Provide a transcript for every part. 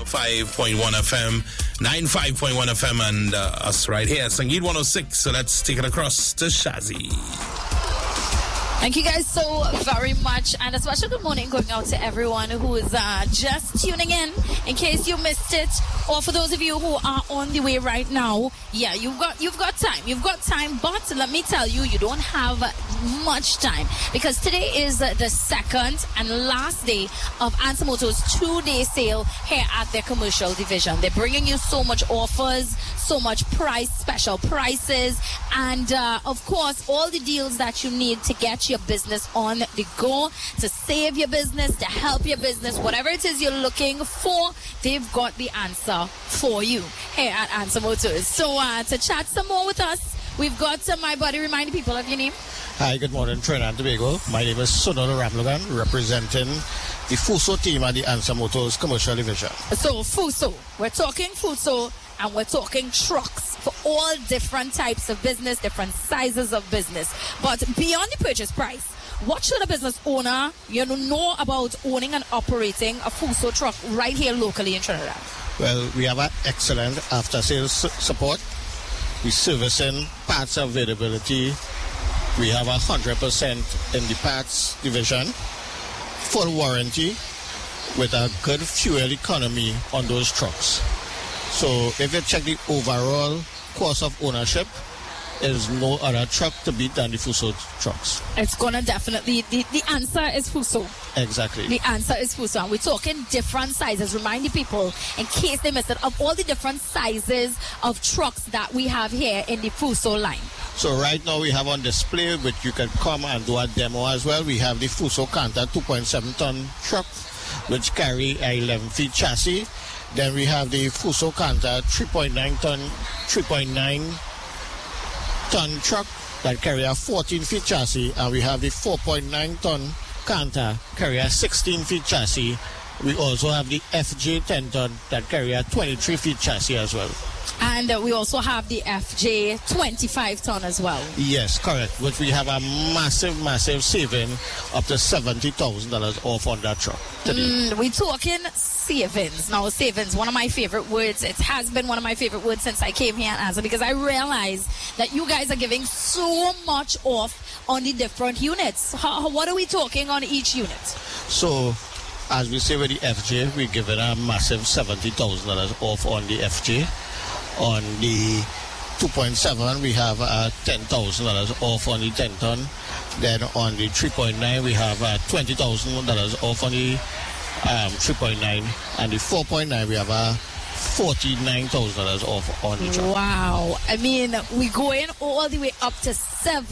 105.1 FM, 95.1 FM, and us right here, Sangeet 106. So let's take it across to Shazzy. Thank you guys so very much, and a special good morning going out to everyone who is just tuning in case you missed it, or for those of you who are on the way right now. Yeah, you've got time, but let me tell you, you don't have much time, because today is the second and last day of Answer Motors 2-day sale here at their commercial division. They're bringing you so much offers, so much special prices, and of course all the deals that you need to get your business on the go, to save your business, to help your business, whatever it is you're looking for, they've got the answer for you here at Answer Motors. So to chat some more with us, we've got my buddy. Remind people of your name. Hi, good morning, Trinidad and Tobago. My name is Sunil Ramlogan, representing the Fuso team at the Answer Motors Commercial Division. So Fuso, we're talking Fuso, and we're talking trucks for all different types of business, different sizes of business. But beyond the purchase price, what should a business owner know about owning and operating a Fuso truck right here locally in Trinidad? Well, we have an excellent after-sales support. We servicing parts availability. We have 100% in the parts division, full warranty with a good fuel economy on those trucks. So if you check the overall cost of ownership, there's no other truck to beat than the Fuso trucks. It's gonna definitely, the answer is Fuso. Exactly. The answer is Fuso. And we're talking different sizes. Remind the people, in case they missed it, of all the different sizes of trucks that we have here in the Fuso line. So right now we have on display, which you can come and do a demo as well. We have the Fuso Canter 2.7 ton truck, which carry a 11 feet chassis. Then we have the Fuso Canter 3.9 ton truck that carry a 14 feet chassis, and we have the 4.9 ton Canter carry a 16 feet chassis. We also have the FJ 10 ton that carry a 23 feet chassis as well. And we also have the FJ 25 ton as well. Yes, correct. Which we have a massive saving up to $70,000 off on that truck today. We're talking savings. Now, savings, one of my favorite words. It has been one of my favorite words since I came here and answered, because I realize that you guys are giving so much off on the different units. What are we talking on each unit? So, as we say with the FJ, we're giving a massive $70,000 off on the FJ. On the 2.7, we have $10,000 off on the 10 ton. Then on the 3.9, we have $20,000 off on the 3.9. And the 4.9, we have $49,000 off on the truck. Wow. I mean, we're going all the way up to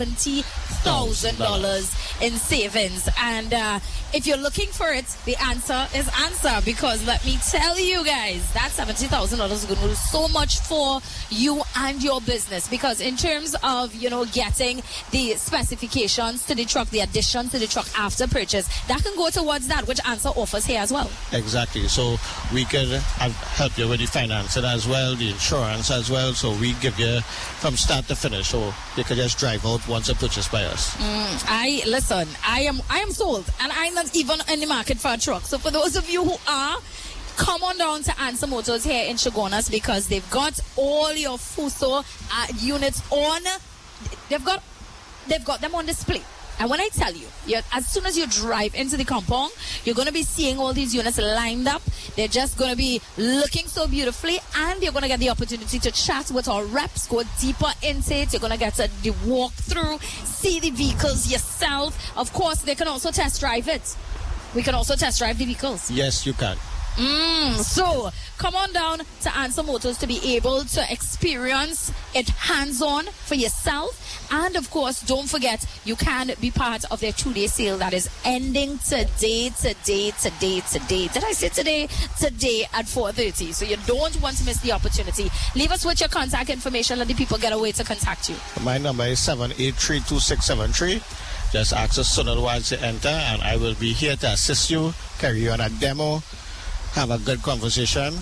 $70,000 in savings. And if you're looking for it, the answer is answer, because let me tell you guys, that $70,000 is going to do so much for you and your business, because in terms of, getting the specifications to the truck, the addition to the truck after purchase, that can go towards that, which Answer offers here as well. Exactly. So we can help you with the financing as well, the insurance as well. So we give you from start to finish, so you can just drive out once it's purchased by us. I am sold, and I'm not even in the market for a truck. So for those of you who are, come on down to Answer Motors here in Chaguanas, because they've got all your Fuso units on. They've got them on display. And when I tell you, as soon as you drive into the compound, you're going to be seeing all these units lined up. They're just going to be looking so beautifully, and you're going to get the opportunity to chat with our reps, go deeper into it. You're going to get the walk through, see the vehicles yourself. Of course, they can also test drive it. We can also test drive the vehicles. Yes, you can. So come on down to Answer Motors to be able to experience it hands-on for yourself. And of course, don't forget, you can be part of their 2-day sale that is ending today. Did I say today? Today at 4:30. So you don't want to miss the opportunity. Leave us with your contact information. Let the people get a way to contact you. My number is 783-2673. Just ask us Sunil once you enter, and I will be here to assist you, carry you on a demo, have a good conversation,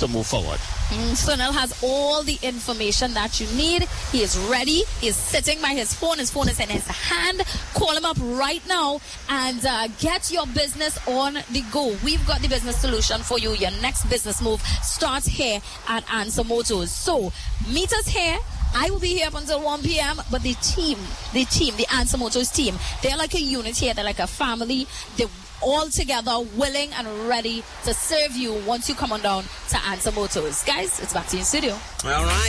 to move forward. Sunil has all the information that you need. He is ready. He is sitting by his phone. His phone is in his hand. Call him up right now and get your business on the go. We've got the business solution for you. Your next business move starts here at Answer Motors. So meet us here. I will be here up until 1 p.m. But the Answer Motors team, they're like a unit here. They're like a family. They're all together, willing and ready to serve you once you come on down to Answer Motors. Guys, it's back to you in studio. All right.